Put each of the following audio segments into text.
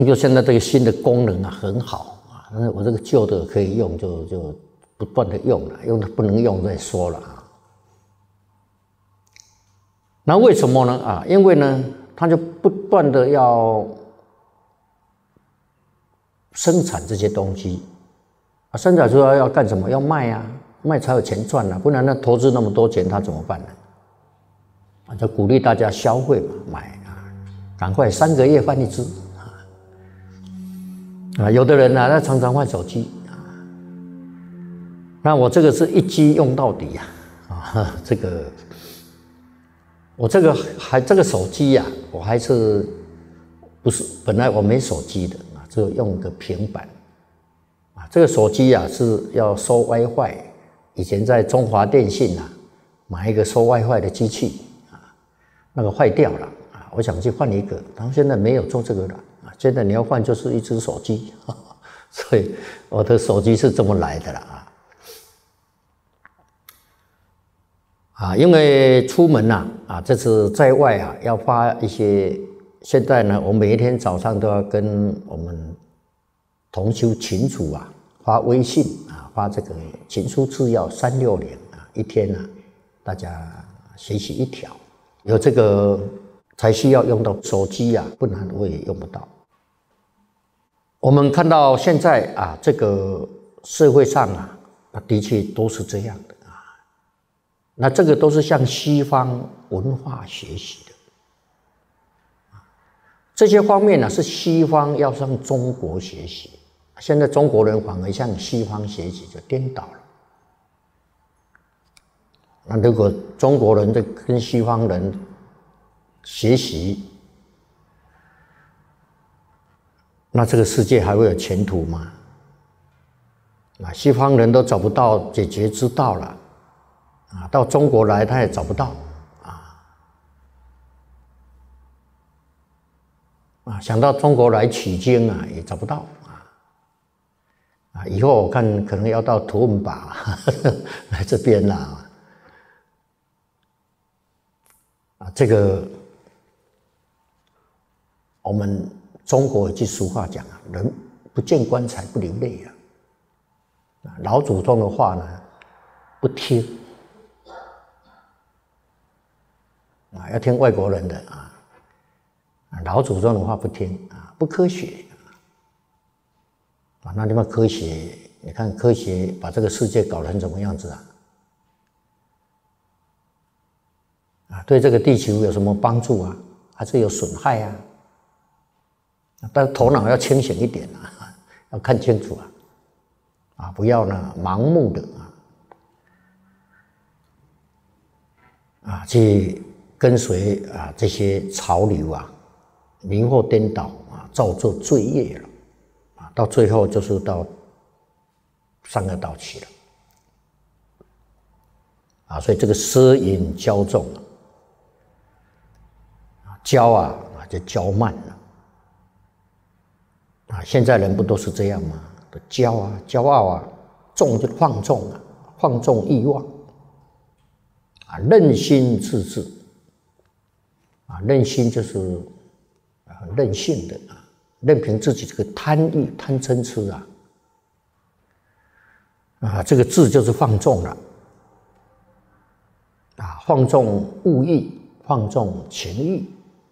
就现在这个新的功能啊很好啊，但是我这个旧的可以用就不断的用了，用的不能用再说了啊。那为什么呢？啊，因为呢，它就不断的要生产这些东西啊，生产出来要干什么？要卖啊，卖才有钱赚啊，不然那投资那么多钱，他怎么办呢？啊，就鼓励大家消费嘛，买啊，赶快3个月换一只啊，有的人啊，他常常换手机啊，那我这个是一机用到底呀，啊，这个我这个手机呀，我还是不是本来我没手机的啊，就用个平板啊，这个手机啊是要收 WiFi， 以前在中华电信啊买一个收 WiFi 的机器啊，那个坏掉了啊，我想去换一个，然后现在没有做这个了啊，现在你要换就是一只手机，所以我的手机是这么来的了啊，因为出门啊，这次在外啊要发一些，现在呢我每一天早上都要跟我们同修群组啊发微信啊，发这个情书制药360啊，一天啊大家学习1条，有这个才需要用到手机啊，不然我也用不到。我们看到现在啊，这个社会上啊，的确都是这样的啊。那这个都是向西方文化学习的，这些方面呢是西方要向中国学习，现在中国人反而向西方学习，就颠倒了。那如果中国人在跟西方人学习，那这个世界还会有前途吗？啊，西方人都找不到解决之道了，啊，到中国来他也找不到，想到中国来取经啊，也找不到，以后我看可能要到图文吧来这边啦，这个我们中国有句俗话讲啊，人不见棺材不流泪啊。老祖宗的话呢，不听啊，要听外国人的啊。老祖宗的话不听啊，不科学啊。那你们科学，你看科学把这个世界搞成什么样子啊？啊，对这个地球有什么帮助啊？还是有损害啊？但是头脑要清醒一点啊，要看清楚啊，不要呢盲目的去跟随这些潮流迷惑颠倒造作罪业了到最后就是到上恶道去了所以这个奢淫骄纵骄就骄慢了现在人不都是这样吗？骄傲纵就放纵放纵欲望任心致志任心就是任性的任凭自己这个贪欲贪嗔痴这个志就是放纵了放纵物欲放纵情欲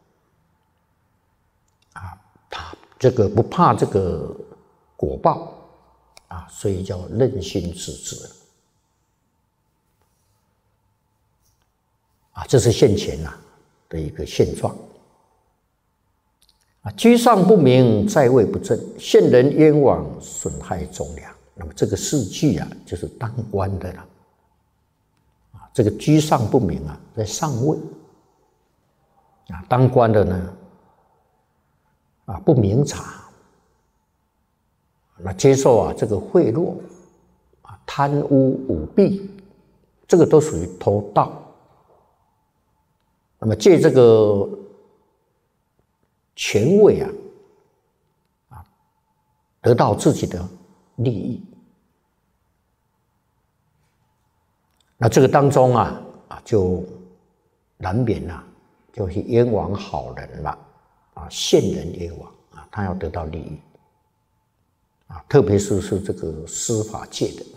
他这个不怕这个果报所以叫任心致志这是现前的一个现状居上不明，在位不正，陷人冤枉，损害忠良。那么这个4句就是当官的了这个居上不明在上位当官的呢不明察接受这个贿赂贪污舞弊，这个都属于偷盗。那么借这个权位得到自己的利益，那这个当中就难免就是冤枉好人了陷人冤枉他要得到利益啊，特别是这个司法界的